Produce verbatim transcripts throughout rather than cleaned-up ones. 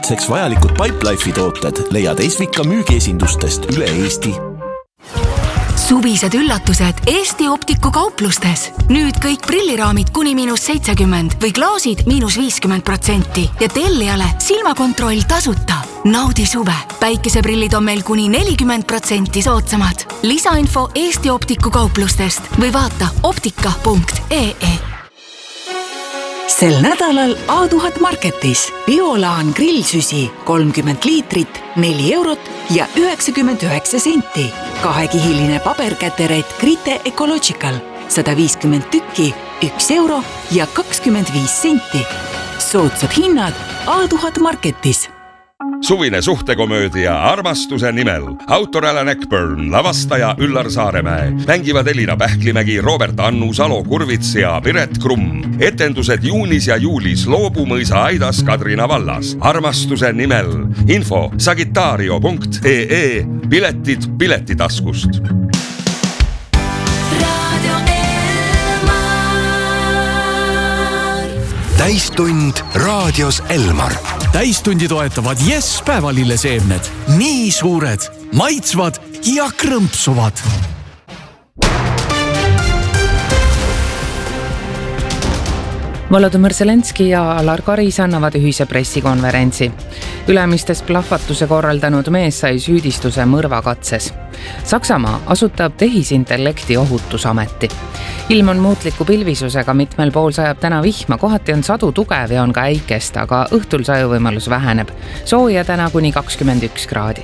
Seks vajalikud Pipelife'i tooted leiad Esvika müügiesindustest üle Eesti. Suvised üllatused Eesti Optiku kauplustes. Nüüd kõik prilliraamid kuni miinus seitsekümmend või klaasid miinus viiskümmend protsenti ja tellijale silmakontroll tasuta. Naudi suve. Päikeseprillid on meil kuni nelikümmend protsenti soodsamad. Lisainfo Eesti Optiku kauplustest või vaata optika punkt ee. Sel nädalal A tuhat Marketis Biolaan grillsüsi kolmkümmend liitrit, neli eurot ja üheksakümmend üheksa senti. Kahekihiline paberkäteret Grite Ecological sada viiskümmend tükki, üks euro ja kakskümmend viis senti. Soodsad hinnad A tuhat Marketis. Suvine suhtekomöödia Armastuse nimel. Autor Alan Eckburn, lavastaja Üllar Saaremäe. Mängivad Elina Pähklimägi, Robert Annus, Alo Kurvits ja Piret Krumm. Etendused juunis ja juulis Loobumõisa Aidas Kadrina vallas. Armastuse nimel. Info sagitario punkt ee. Piletid piletitaskust. Täistund raadios Elmar. Täistundi toetavad Yes päevalilleseemned. Nii suured, maitsvad ja krõmpsuvad. Volodõmõr Zelenski ja Alar Karis annavad ühise pressikonverentsi. Ülemistes plahvatuse korraldanud mees sai süüdistuse mõrvakatses. Saksamaa asutab tehisintellekti ohutusameti. Ilm on muutliku pilvisusega, mitmel pool sajab täna vihma, kohati on sadu tugev ja on ka äikest, aga õhtul sajuvõimalus väheneb. Sooja täna kuni kakskümmend üks kraadi.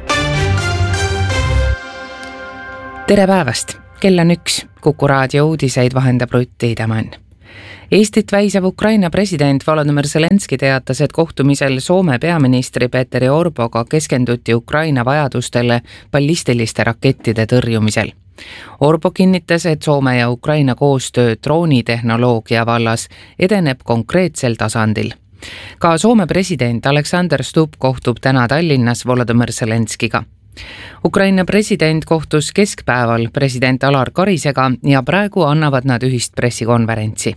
Tere päevast! Kell on üks. Kuku raadio uudiseid vahendab Rutti Idemann. Eestit väisav Ukraina president Volodõmõr Zelenski teatas, et kohtumisel Soome peaministri Petteri Orpoga keskenduti Ukraina vajadustele ballistiliste rakettide tõrjumisel. Orpo kinnitas, et Soome ja Ukraina koostöö droonitehnoloogia vallas edeneb konkreetsel tasandil. Ka Soome president Alexander Stubb kohtub täna Tallinnas Volodõmõr Zelenskiga. Ukraina president kohtus keskpäeval president Alar Karisega ja praegu annavad nad ühist pressikonverentsi.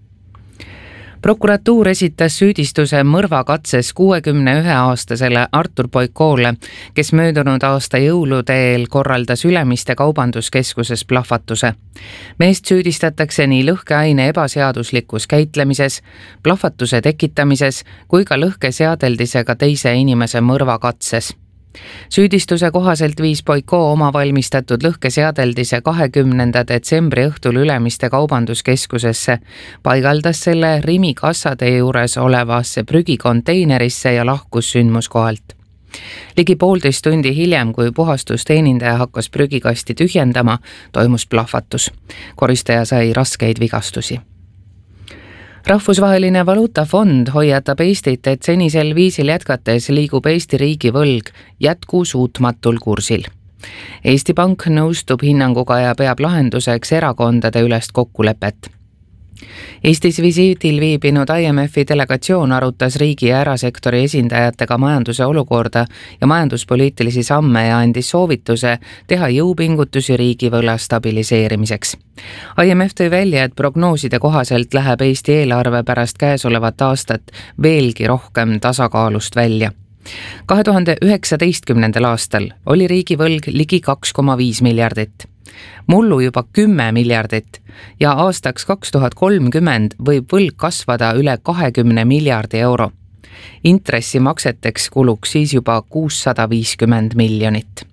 Prokuratuur esitas süüdistuse mõrvakatses kuuekümne ühe aastasele Artur Boikoole, kes möödunud aasta jõuluteel korraldas Ülemiste kaubanduskeskuses plahvatuse. Meest süüdistatakse nii lõhkeaine ebaseaduslikus käitlemises, plahvatuse tekitamises kui ka lõhkeseadeldisega teise inimese mõrvakatses. Süüdistuse kohaselt viis Boiko oma valmistatud lõhkeseadeldise kahekümnenda detsembri õhtul Ülemiste kaubanduskeskusesse, paigaldas selle Rimi kassade juures olevasse prügikonteinerisse ja lahkus sündmuskohalt. Ligi poolteist tundi hiljem, kui puhastusteenindaja hakkas prügikasti tühjendama, toimus plahvatus. Koristaja sai raskeid vigastusi. Rahvusvaheline valuutafond hoiatab Eestit, et senisel viisil jätkates liigub Eesti riigi võlg jätkusuutmatul kursil. Eesti Pank nõustub hinnanguga ja peab lahenduseks erakondade ülest kokkulepet. Eestis visiidil viibinud I M F-i delegatsioon arutas riigi ja erasektori esindajatega majanduse olukorda ja majanduspoliitilisi samme ja andis soovituse teha jõupingutusi riigivõla stabiliseerimiseks. I M F tõi välja, et prognooside kohaselt läheb Eesti eelarve pärast käesolevat aastat veelgi rohkem tasakaalust välja. kahe tuhande üheksateistkümnendal aastal oli riigivõlg ligi kaks koma viis miljardit. Mullu juba kümme miljardit ja aastaks kaks tuhat kolmkümmend võib võlg kasvada üle kahekümne miljardi euro. Intressimakseteks kuluks siis juba kuussada viiskümmend miljonit.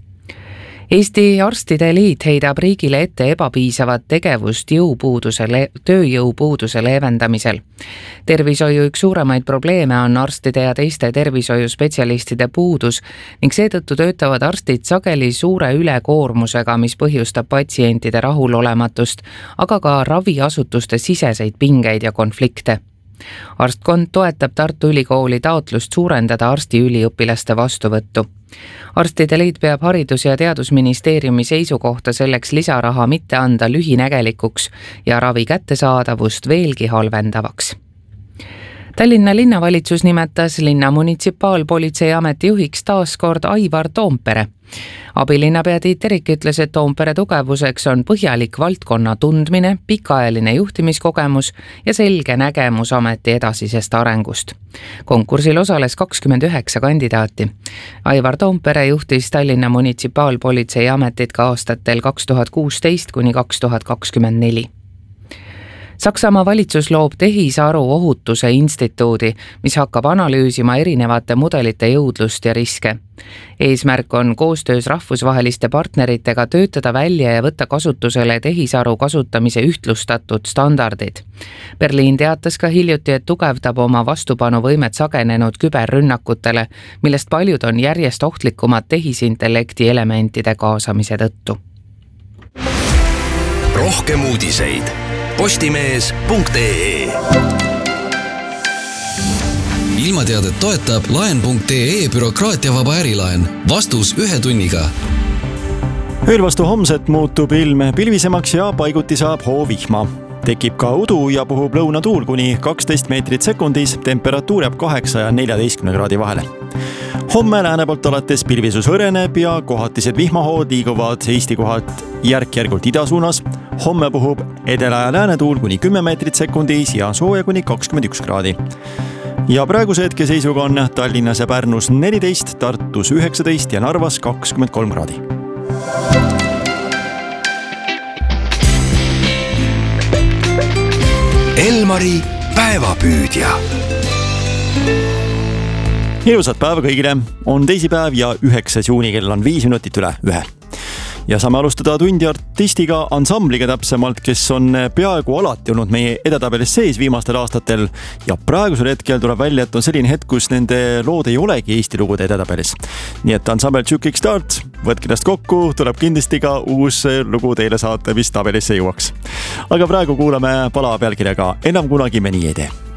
Eesti Arstide Liit heidab riigile ette ebapiisavat tegevust jõupuuduse le- tööjõupuuduse leevendamisel. Tervishoiu üks suuremaid probleeme on arstide ja teiste tervishoiuspetsialistide puudus ning seetõttu töötavad arstid sageli suure ülekoormusega, mis põhjustab patsientide rahulolematust, aga ka raviasutuste siseseid pingeid ja konflikte. Arstkond toetab Tartu Ülikooli taotlust suurendada arstiüliõpilaste vastuvõttu. Arstide Liit peab Haridus- ja Teadusministeeriumi seisukohta selleks lisaraha mitte anda lühinägelikuks ja ravi kättesaadavust veelgi halvendavaks. Tallinna linnavalitsus nimetas linna munitsipaalpolitseiameti juhiks taas kord Aivar Toompere. Abilinnapea Tiit Terik ütles, et Toompere tugevuseks on põhjalik valdkonna tundmine, pikaajaline juhtimiskogemus ja selge nägemus ameti edasisest arengust. Konkursil osales kakskümmend üheksa kandidaati. Aivar Toompere juhtis Tallinna munitsipaalpolitseiametit ka aastatel kaks tuhat kuusteist kuni kaks tuhat kakskümmend neli. Saksamaa valitsus loob tehisaru ohutuse instituudi, mis hakkab analüüsima erinevate mudelite jõudlust ja riske. Eesmärk on koostöös rahvusvaheliste partneritega töötada välja ja võtta kasutusele tehisaru kasutamise ühtlustatud standardid. Berliin teatas ka hiljuti, et tugevdab oma vastupanuvõimet sagenenud küberrünnakutele, millest paljud on järjest ohtlikumad tehisintellekti elementide kaasamise tõttu. Rohkem uudiseid postimees punkt ee. Ilmateadet toetab laen punkt ee bürokraatiavaba ärilaen. Vastus ühe tunniga. Ööl vastu homset muutub ilm pilvisemaks ja paiguti saab hoovihma. Tekib ka udu ja puhub lõunatuul kuni kaksteist meetrit sekundis, temperatuur jääb kaheksa ja neljateistkümne kraadi vahele. Homme lääne poolt alates pilvisus hõreneb ja kohatised vihmahood liiguvad Eesti kohalt järk-järgult ida suunas. Homme puhub edela ja lääne tuul kuni kümme meetrit sekundis ja sooja kuni kakskümmend üks kraadi. Ja praeguse hetke seisuga on Tallinnas ja Pärnus neliteist, Tartus üheksateist ja Narvas kakskümmend kolm kraadi. Elmari päevapüüdja. Ilusat päeva kõigile, on teisipäev ja üheksas juuni, kell on viis minutit üle ühe. Ja saame alustada tundi artistiga, ansambliga täpsemalt, kes on peaaegu alati olnud meie edetabelis sees viimastel aastatel ja praegusel hetkel tuleb välja, et on selline hetk, kus nende lood ei olegi Eesti lugude edetabelis. Nii et ansambel Tšukik Start, võtke ennast kokku, tuleb kindlasti ka uus lugu teile saata, mis tabelisse jõuaks. Aga praegu kuulame pala pealkirjaga Enam kunagi me nii ei tee.